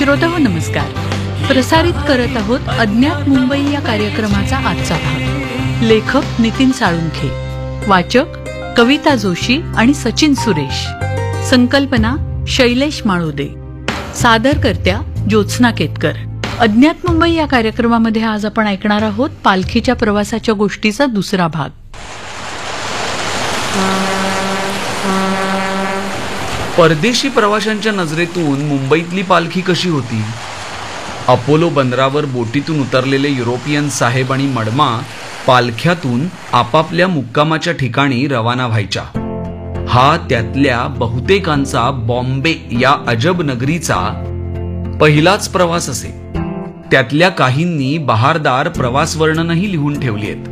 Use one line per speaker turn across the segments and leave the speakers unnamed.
श्रोताहो नमस्कार. प्रसारित करत आहोत अज्ञात मुंबई या कार्यक्रमाचा आजचा भाग. लेखक नितीन साळुंखे, वाचक कविता जोशी आणि सचिन सुरेश, संकल्पना शैलेश माळोदे, सादरकर्त्या ज्योत्स्ना केतकर. अज्ञात मुंबई या कार्यक्रमामध्ये आज आपण ऐकणार आहोत पालखीच्या प्रवासाच्या गोष्टीचा दुसरा भाग.
परदेशी प्रवाशांच्या नजरेतून मुंबईतली पालखी कशी होती? अपोलो बंदरावर बोटीतून उतरलेले युरोपियन साहेब आणि मडमा पालख्यातून आपापल्या मुक्कामाच्या ठिकाणी रवाना व्हायच्या. हा त्यातल्या बहुतेकांचा बॉम्बे या अजब नगरीचा पहिलाच प्रवास असे. त्यातल्या काहींनी बहारदार प्रवास वर्णनही लिहून ठेवली आहेत.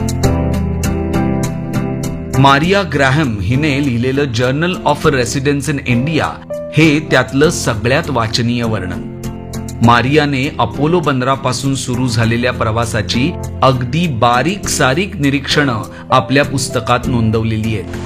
मारिया ग्रॅहम हिने लिहिलेलं journal of residence in India हे त्यातलं सगळ्यात वाचनीय वर्णन. मारियाने अपोलो बंदरापासून सुरू झालेल्या प्रवासाची अगदी बारीक सारीक निरीक्षणं आपल्या पुस्तकात नोंदवलेली आहेत.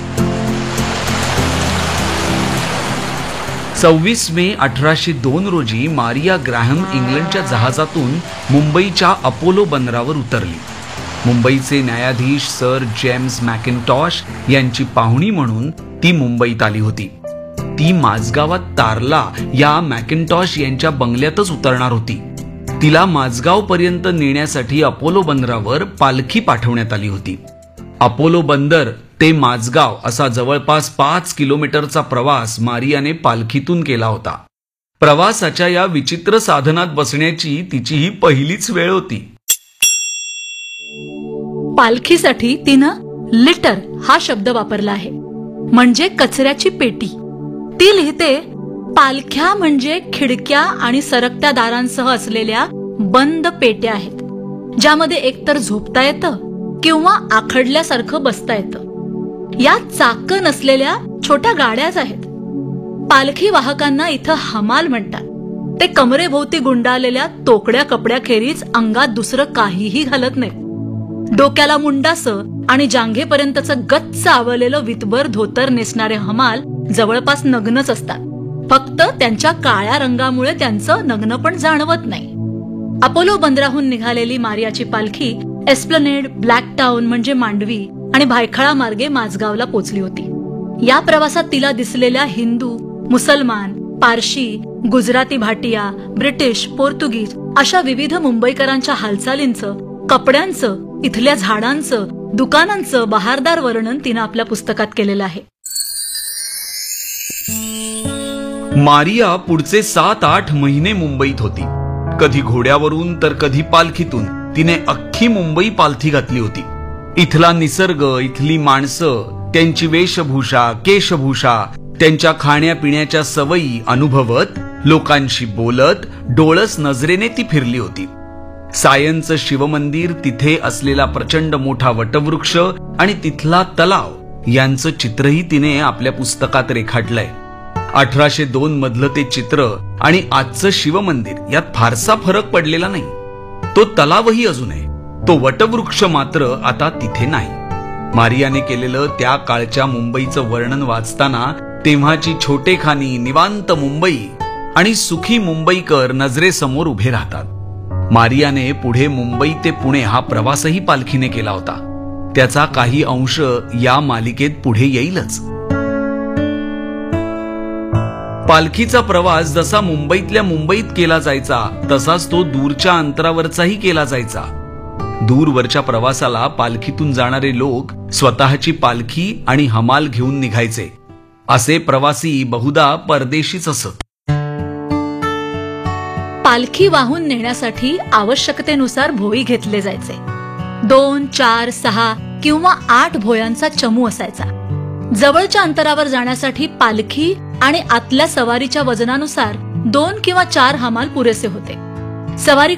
26 मे 1802 रोजी मारिया ग्रॅहम इंग्लंडच्या जहाजातून मुंबईच्या अपोलो बंदरावर उतरली. मुंबईचे न्यायाधीश सर जेम्स मॅकिन्टॉश यांची पाहुणी म्हणून ती मुंबईत आली होती. ती माझगावात तारला या मॅकिन्टॉश यांच्या बंगल्यातच उतरणार होती. तिला माझगाव पर्यंत नेण्यासाठी अपोलो बंदरावर पालखी पाठवण्यात आली होती. अपोलो बंदर ते माझगाव असा जवळपास 5 किलोमीटरचा प्रवास मारियाने पालखीतून केला होता. प्रवासाच्या या विचित्र साधनात बसण्याची तिची ही पहिलीच वेळ होती.
पालखीसाठी तिनं लिटर हा शब्द वापरला आहे, म्हणजे कचऱ्याची पेटी. ती लिहिते, पालख्या म्हणजे खिडक्या आणि सरकत्या दारांसह असलेल्या बंद पेट्या आहेत, ज्यामध्ये एकतर झोपता येतं किंवा आखडल्यासारखं बसता येतं. या चाकं नसलेल्या छोट्या गाड्याच आहेत. पालखी वाहकांना इथं हमाल म्हणतात. ते कमरेभोवती गुंडाळलेल्या तोकड्या कपड्याखेरीज अंगात दुसरं काहीही घालत नाही. डोक्याला मुंडासं आणि जांघेपर्यंतचं गच्च आवळलेलं वितभर धोतर नेसणारे हमाल जवळपास नग्नच असतात. फक्त त्यांच्या काळ्या रंगामुळे त्यांचं नग्न पण जाणवत नाही. अपोलो बंदराहून निघालेली मारियाची पालखी एस्प्लनेड, ब्लॅक टाउन म्हणजे मांडवी आणि भायखळा मार्गे माझगावला पोचली होती. या प्रवासात तिला दिसलेल्या हिंदू, मुसलमान, पारशी, गुजराती भाटिया, ब्रिटिश, पोर्तुगीज अशा विविध मुंबईकरांच्या हालचालींचं, कपड्यांचं, इथल्या झाडांचं, दुकानांचं बहारदार वर्णन तिनं आपल्या पुस्तकात केलेलं आहे.
मारिया पुढचे 7-8 महिने मुंबईत होती. कधी घोड्यावरून तर कधी पालखीतून तिने अख्खी मुंबई पालथी घातली होती. इथला निसर्ग, इथली माणसं, त्यांची वेशभूषा, केशभूषा, त्यांच्या खाण्यापिण्याच्या सवयी अनुभवत, लोकांशी बोलत, डोळस नजरेने ती फिरली होती. सायनचं शिवमंदिर, तिथे असलेला प्रचंड मोठा वटवृक्ष आणि तिथला तलाव यांचं चित्रही तिने आपल्या पुस्तकात रेखाटलंय. 1802 मधलं ते चित्र आणि आजचं शिवमंदिर यात फारसा फरक पडलेला नाही. तो तलावही अजून आहे, तो वटवृक्ष मात्र आता तिथे नाही. मारियाने केलेलं त्या काळच्या मुंबईचं वर्णन वाचताना तेव्हाची छोटेखानी निवांत मुंबई आणि सुखी मुंबईकर नजरेसमोर उभे राहतात. मारियाने पुढे मुंबई ते पुणे हा प्रवासही पालखीने केला होता. त्याचा काही अंश या मालिकेत पुढे येईलच. पालखीचा प्रवास जसा मुंबईतल्या मुंबईत केला जायचा तसाच तो दूरच्या अंतरावरचाही केला जायचा. दूरवरच्या प्रवासाला पालखीतून जाणारे लोक स्वतःची पालखी आणि हमाल घेऊन निघायचे. असे प्रवासी बहुधा परदेशीच असत.
पालखी वाहून नेण्यासाठी आवश्यकतेनुसार भोई घेतले जायचे. 2, 4, 6 किंवा 8 भोयांचा चमू असायचा. जवळच्या अंतरावर जाण्यासाठी पालखी आणि आतल्या सवारीच्या वजनानुसार 2 किंवा 4 हमाल पुरेसे होते. सवारी